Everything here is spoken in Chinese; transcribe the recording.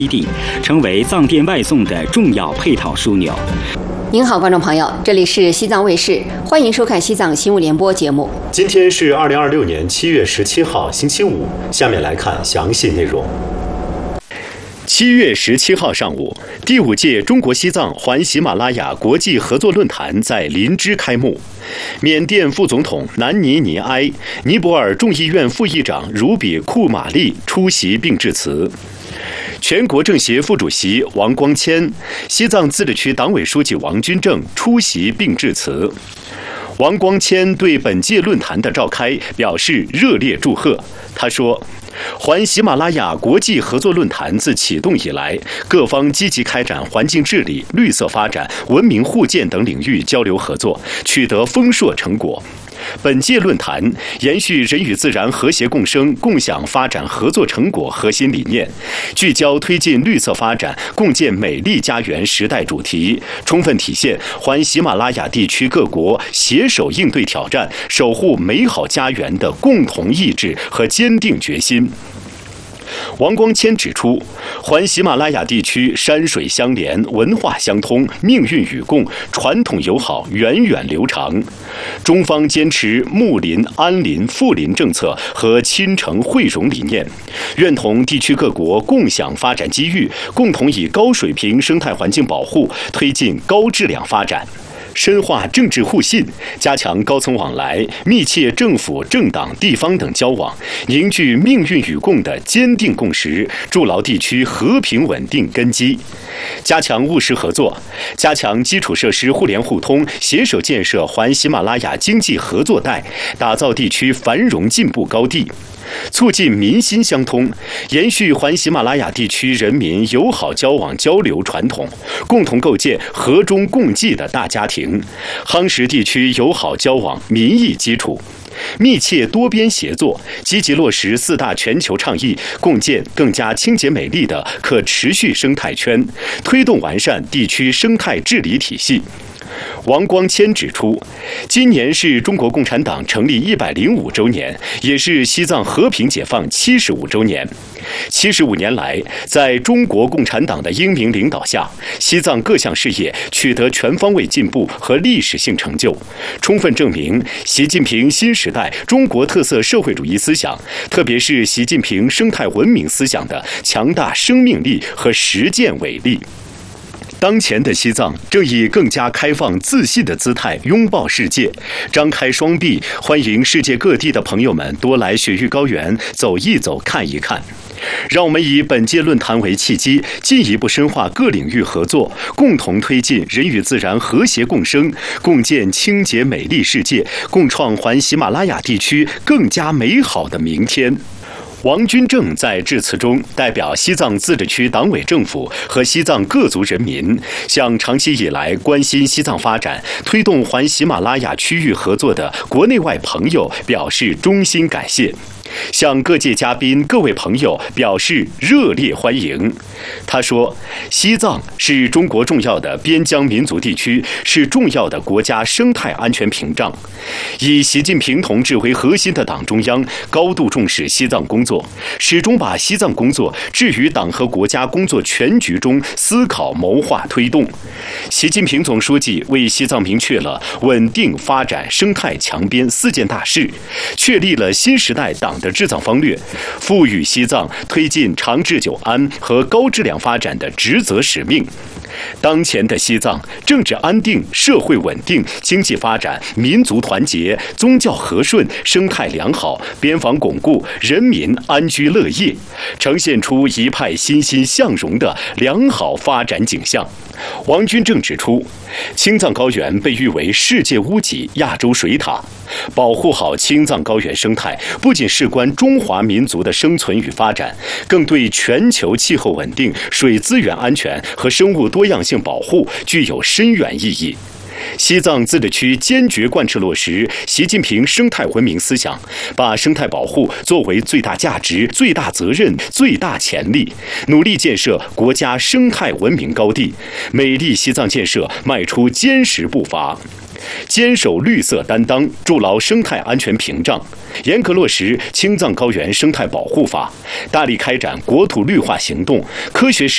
基地，成为藏电外送的重要配套枢纽。 您好，观众朋友，这里是西藏卫视，欢迎收看西藏新闻联播节目。 今天是2026年7月17号，星期五。下面来看详细内容。7月17号上午，第5届中国西藏环喜马拉雅国际合作论坛在林芝开幕。缅甸副总统南尼尼埃、尼泊尔众议院副议长茹比库玛丽出席并致辞。全国政协副主席王光谦、西藏自治区党委书记王军正出席并致辞。王光谦对本届论坛的召开表示热烈祝贺。他说，环喜马拉雅国际合作论坛自启动以来，各方积极开展环境治理、绿色发展、文明互鉴等领域交流合作，取得丰硕成果。本届论坛延续人与自然和谐共生、共享发展合作成果核心理念，聚焦推进绿色发展、共建美丽家园时代主题，充分体现环喜马拉雅地区各国携手应对挑战、守护美好家园的共同意志和坚定决心。王光谦指出，环喜马拉雅地区山水相连、文化相通、命运与共、传统友好源远流长。中方坚持睦邻、安邻、富邻政策和亲诚惠容理念，愿同地区各国共享发展机遇，共同以高水平生态环境保护推进高质量发展。深化政治互信，加强高层往来，密切政府、政党、地方等交往，凝聚命运与共的坚定共识，筑牢地区和平稳定根基。加强务实合作，加强基础设施互联互通，携手建设环喜马拉雅经济合作带，打造地区繁荣进步高地。促进民心相通，延续环喜马拉雅地区人民友好交往交流传统，共同构建和衷共济的大家庭，夯实地区友好交往民意基础。密切多边协作，积极落实4大全球倡议，共建更加清洁美丽的可持续生态圈，推动完善地区生态治理体系。王光谦指出，今年是中国共产党成立105周年，也是西藏和平解放75周年。75年来，在中国共产党的英明领导下，西藏各项事业取得全方位进步和历史性成就，充分证明习近平新时代中国特色社会主义思想，特别是习近平生态文明思想的强大生命力和实践伟力。当前的西藏正以更加开放自信的姿态拥抱世界，张开双臂欢迎世界各地的朋友们多来雪域高原走一走、看一看。让我们以本届论坛为契机，进一步深化各领域合作，共同推进人与自然和谐共生，共建清洁美丽世界，共创环喜马拉雅地区更加美好的明天。王军正在致辞中代表西藏自治区党委政府和西藏各族人民，向长期以来关心西藏发展、推动环喜马拉雅区域合作的国内外朋友表示衷心感谢，向各界嘉宾、各位朋友表示热烈欢迎。他说，西藏是中国重要的边疆民族地区，是重要的国家生态安全屏障。以习近平同志为核心的党中央高度重视西藏工作，始终把西藏工作置于党和国家工作全局中思考、谋划、推动。习近平总书记为西藏明确了稳定发展、生态强边4件大事，确立了新时代党的治藏方略，赋予西藏推进长治久安和高质量发展的职责使命。当前的西藏，政治安定、社会稳定、经济发展、民族团结、宗教和顺、生态良好、边防巩固、人民安居乐业，呈现出一派欣欣向荣的良好发展景象。王军正指出，青藏高原被誉为世界屋脊、亚洲水塔，保护好青藏高原生态，不仅事关中华民族的生存与发展，更对全球气候稳定、水资源安全和生物多样性保护具有深远意义。西藏自治区坚决贯彻落实习近平生态文明思想，把生态保护作为最大价值、最大责任、最大潜力，努力建设国家生态文明高地，美丽西藏建设迈出坚实步伐。坚守绿色担当，筑牢生态安全屏障，严格落实青藏高原生态保护法，大力开展国土绿化行动，科学实